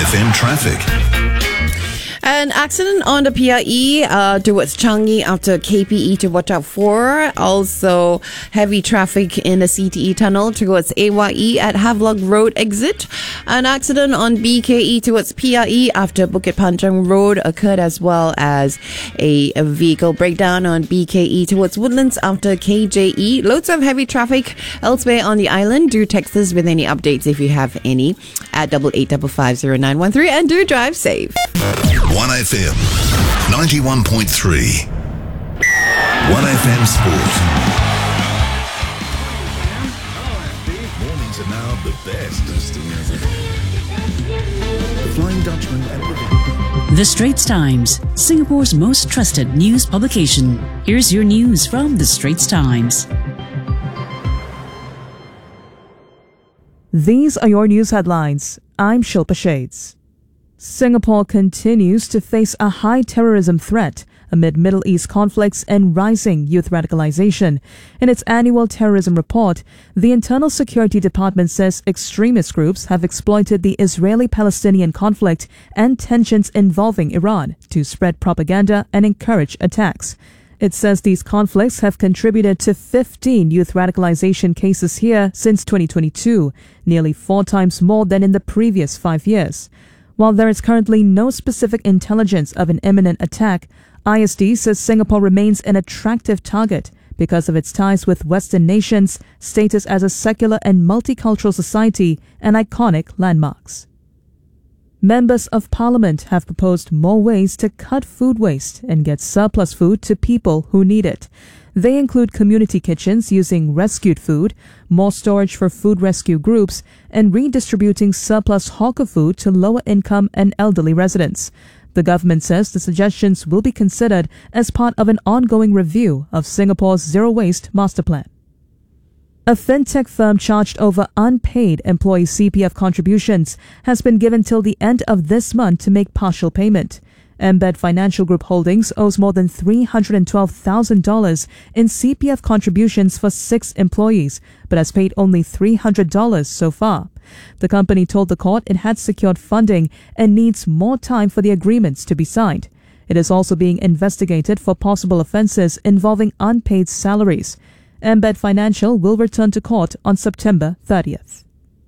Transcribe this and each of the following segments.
1FM traffic. An accident on the PIE towards Changi after KPE to watch out for. Also, heavy traffic in the CTE tunnel towards AYE at Havelock Road exit. An accident on BKE towards PIE after Bukit Panjang Road occurred, as well as a vehicle breakdown on BKE towards Woodlands after KJE. Loads of heavy traffic elsewhere on the island. Do text us with any updates if you have any at 88550913, and do drive safe. 1FM 91.3. 1FM Sport. Mornings are now the best. The Flying Dutchman and The Straits Times, Singapore's most trusted news publication. Here's your news from The Straits Times. These are your news headlines. I'm Shilpa Shades. Singapore continues to face a high terrorism threat amid Middle East conflicts and rising youth radicalization. In its annual terrorism report, the Internal Security Department says extremist groups have exploited the Israeli-Palestinian conflict and tensions involving Iran to spread propaganda and encourage attacks. It says these conflicts have contributed to 15 youth radicalization cases here since 2022, nearly 4 times more than in the previous 5 years. While there is currently no specific intelligence of an imminent attack, ISD says Singapore remains an attractive target because of its ties with Western nations, status as a secular and multicultural society, and iconic landmarks. Members of Parliament have proposed more ways to cut food waste and get surplus food to people who need it. They include community kitchens using rescued food, more storage for food rescue groups, and redistributing surplus hawker food to lower-income and elderly residents. The government says the suggestions will be considered as part of an ongoing review of Singapore's zero-waste master plan. A fintech firm charged over unpaid employee CPF contributions has been given till the end of this month to make partial payment. Embed Financial Group Holdings owes more than $312,000 in CPF contributions for 6 employees, but has paid only $300 so far. The company told the court it had secured funding and needs more time for the agreements to be signed. It is also being investigated for possible offences involving unpaid salaries. Embed Financial will return to court on September 30th.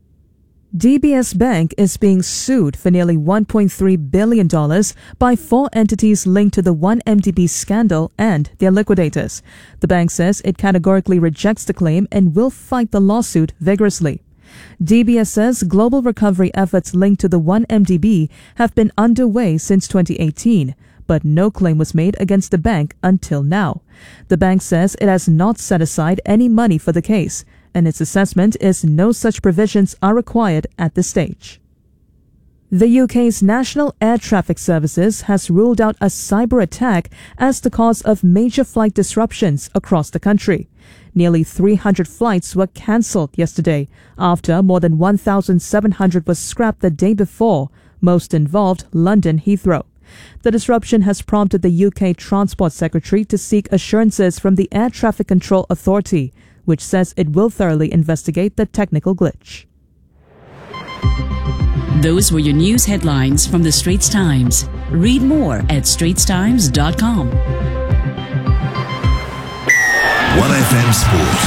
DBS Bank is being sued for nearly $1.3 billion by 4 entities linked to the 1MDB scandal and their liquidators. The bank says it categorically rejects the claim and will fight the lawsuit vigorously. DBS says global recovery efforts linked to the 1MDB have been underway since 2018, but no claim was made against the bank until now. The bank says it has not set aside any money for the case, and its assessment is no such provisions are required at this stage. The UK's National Air Traffic Services has ruled out a cyber attack as the cause of major flight disruptions across the country. Nearly 300 flights were cancelled yesterday after more than 1,700 were scrapped the day before, most involved London Heathrow. The disruption has prompted the UK Transport Secretary to seek assurances from the Air Traffic Control Authority, which says it will thoroughly investigate the technical glitch. Those were your news headlines from The Straits Times. Read more at straitstimes.com. 1FM Sport.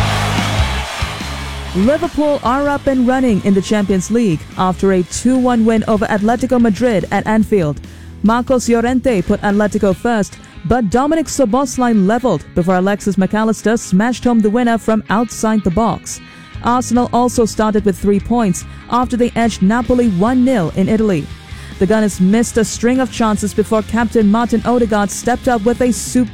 Liverpool are up and running in the Champions League after a 2-1 win over Atletico Madrid at Anfield. Marcos Llorente put Atletico first, but Dominic Szoboszlai levelled before Alexis McAllister smashed home the winner from outside the box. Arsenal also started with 3 points after they edged Napoli 1-0 in Italy. The Gunners missed a string of chances before captain Martin Odegaard stepped up with a superb